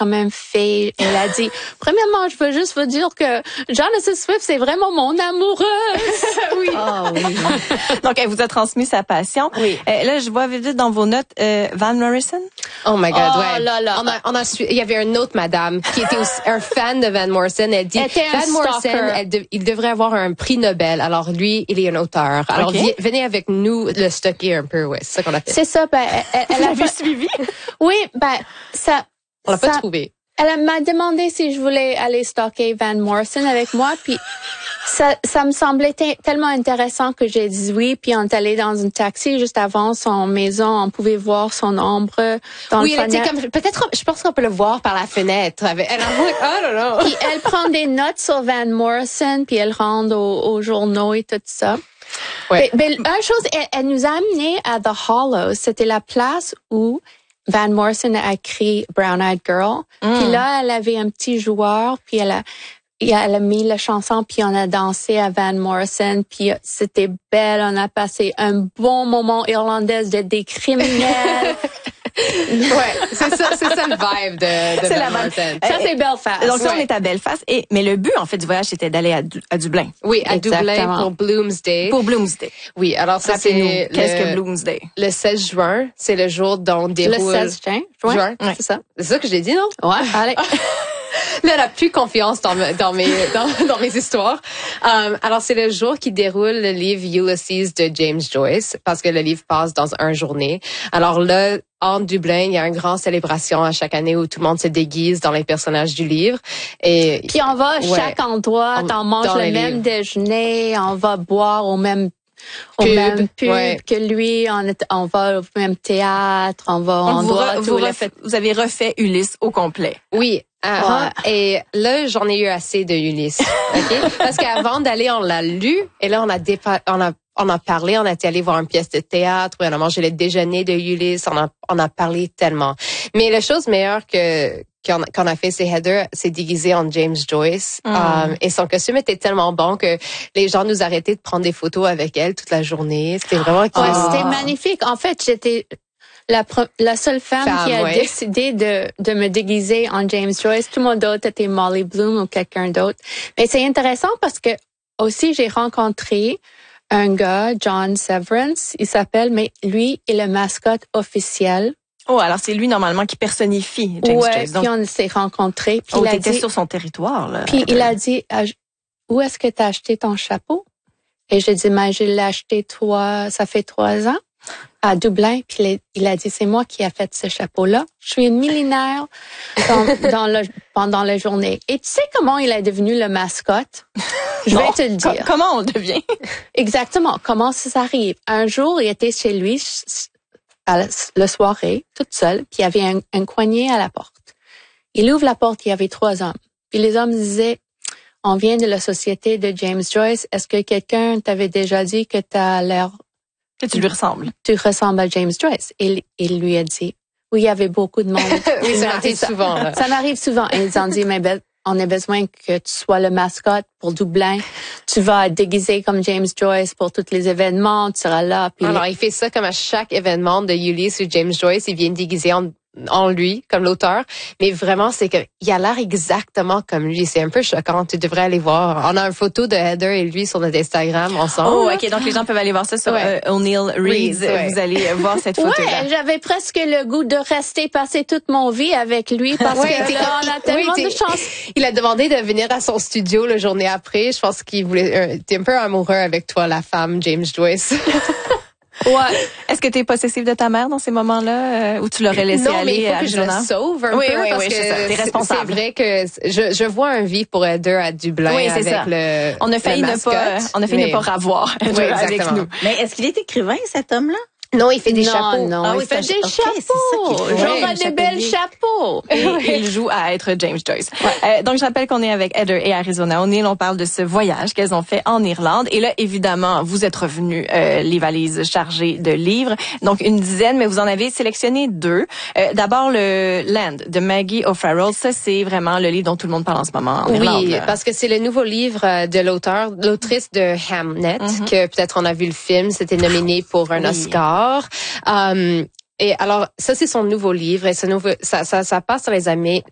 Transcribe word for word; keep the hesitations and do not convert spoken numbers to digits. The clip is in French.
quand même fait. Elle a dit, premièrement, je veux juste vous dire que Jonathan Swift, c'est vraiment mon amoureuse. Oui. Oh, oui. Donc, elle vous a transmis sa passion. Oui. Euh, là, je vois vite dans vos notes, euh, Van Morrison. Oh my God, oh, ouais. Là, là. On a, on a su, il y avait une autre madame qui était aussi un fan de Van Morrison. Elle dit, elle Van Morrison, elle de, il devrait avoir un prix Nobel. Alors lui, il est un auteur. Alors okay. venez avec nous le stocker un peu, ouais. C'est ça qu'on a fait. C'est ça, ben, elle, elle avait suivi. Oui, ben, ça. On l'a ça, pas trouvé. Elle m'a demandé si je voulais aller stalker Van Morrison avec moi, puis ça, ça me semblait t- tellement intéressant que j'ai dit oui, puis on est allé dans une taxi juste avant son maison, on pouvait voir son ombre dans oui, le elle était comme, peut-être, je pense qu'on peut le voir par la fenêtre. Elle, elle, oh là là. Puis elle prend des notes sur Van Morrison, puis elle rend aux, aux journaux et tout ça. Ouais. Mais, mais une chose, elle, elle nous a amené à The Hollow. C'était la place où Van Morrison a écrit Brown Eyed Girl. Mm. Puis là, elle avait un petit joueur, puis elle a, elle a mis la chanson, puis on a dansé à Van Morrison, puis c'était belle. On a passé un bon moment irlandais de des criminels. Ouais, c'est ça, c'est ça le vibe de, de c'est Van la Morrison. Ça, c'est Belfast. Donc, ça, ouais. on est à Belfast. Et, mais le but, en fait, du voyage, c'était d'aller à, du, à Dublin. Oui, à Exactement. Dublin pour Bloomsday. Pour Bloomsday. Oui, alors ça, c'est... Qu'est-ce que Bloomsday? Le seize juin, c'est le jour dont on déroule... Le seize juin? Juin, juin ouais. c'est ça. C'est ça que j'ai dit, non? Ouais, allez. Là, elle a plus confiance dans, me, dans mes dans, dans mes histoires. Um, alors, c'est le jour qui déroule le livre Ulysses de James Joyce, parce que le livre passe dans une journée. Alors là, en Dublin, il y a une grande célébration à chaque année où tout le monde se déguise dans les personnages du livre. Et puis on va à ouais, chaque endroit, on mange le même livres. déjeuner, on va boire au même au pub, même pub ouais. que lui, on, est, on va au même théâtre, on va on on vous, doit re, vous, refait, vous avez refait Ulysse au complet. Oui. Uh-huh. Ouais. Et là, j'en ai eu assez de Ulysse. Okay? Parce qu'avant d'aller, on l'a lu. Et là, on a, dépa- on a, on a parlé. On a été allé voir une pièce de théâtre. On a mangé le déjeuner de Ulysse. On a, on a parlé tellement. Mais la chose meilleure que, qu'on, qu'on a fait, c'est Heather s'est déguisée en James Joyce. Mm. Um, et son costume était tellement bon que les gens nous arrêtaient de prendre des photos avec elle toute la journée. C'était vraiment cool. Ouais, c'était magnifique. En fait, j'étais, La, pro- la seule femme, femme qui a ouais. décidé de, de me déguiser en James Joyce. Tout le monde d'autre était Molly Bloom ou quelqu'un d'autre. Mais c'est intéressant parce que aussi j'ai rencontré un gars, John Severance, il s'appelle, mais lui est le mascotte officiel. Oh, alors c'est lui normalement qui personnifie James ouais, Joyce. Donc, puis on s'est rencontrés. Puis oh, il a t'étais dit, sur son territoire, là. Puis il a dit, où est-ce que t'as acheté ton chapeau? Et j'ai dit, mais je l'ai acheté trois, ça fait trois ans. À Dublin, puis il a dit, c'est moi qui a fait ce chapeau-là. Je suis une millénaire dans, dans le, pendant la journée. Et tu sais comment il est devenu le mascotte? Je vais non, te le dire. Com- comment on le devient? Exactement. Comment ça arrive? Un jour, il était chez lui, à la, la soirée, toute seule, puis il y avait un, un coignet à la porte. Il ouvre la porte, il y avait trois hommes. Puis les hommes disaient, on vient de la société de James Joyce. Est-ce que quelqu'un t'avait déjà dit que t'as l'air que tu lui ressembles. Tu ressembles à James Joyce. Et il lui a dit, oui, il y avait beaucoup de monde. oui, ça m'arrive souvent. Là. Ça m'arrive souvent. Et ils ont dit, mais ben, on a besoin que tu sois le mascotte pour Dublin. Tu vas déguiser comme James Joyce pour tous les événements. Tu seras là. Puis alors, les... il fait ça comme à chaque événement de Ulysse ou James Joyce. Il vient déguiser en en lui, comme l'auteur, mais vraiment, c'est que il a l'air exactement comme lui. C'est un peu choquant. Tu devrais aller voir. On a une photo de Heather et lui sur notre Instagram ensemble. Oh, ok. Donc, les gens peuvent aller voir ça sur ouais. euh, O'Neill Reads. Ouais. Vous allez voir cette photo-là. Ouais, j'avais presque le goût de rester passer toute mon vie avec lui parce ouais, que là, on a tellement oui, de chance. Il a demandé de venir à son studio la journée après. Je pense qu'il voulait, euh, t'es un peu amoureux avec toi, la femme James Joyce. Ouais. Est-ce que tu es possessive de ta mère dans ces moments-là euh, où tu l'aurais laissé non, aller? Non, mais il faut à que Arizona? je le sauve un oui, peu oui, parce oui, que c'est ça. T'es responsable. C'est vrai que je, je vois un vie pour Heather à Dublin oui, avec ça. le On a failli ne pas, on a failli mais... ne pas ravoir Heather oui, avec nous. Mais est-ce qu'il est écrivain, cet homme-là? Non, il fait des non, chapeaux. Non, ah, il oui, fait des okay, chapeaux. J'aurai des belles chapeaux. Et il joue à être James Joyce. Ouais. Euh, donc, je rappelle qu'on est avec Heather et Arizona O'Neill. On parle de ce voyage qu'elles ont fait en Irlande. Et là, évidemment, vous êtes revenus euh, les valises chargées de livres. Donc, une dizaine, mais vous en avez sélectionné deux. Euh, d'abord, le Land de Maggie O'Farrell. Ça, c'est vraiment le livre dont tout le monde parle en ce moment en oui, Irlande. Oui, parce que c'est le nouveau livre de l'auteur, l'autrice de Hamnet, mm-hmm. que peut-être on a vu le film. C'était nominé pour un oui. Oscar. Um, et alors, ça, c'est son nouveau livre. Et ce nouveau, ça, ça, ça passe dans les années,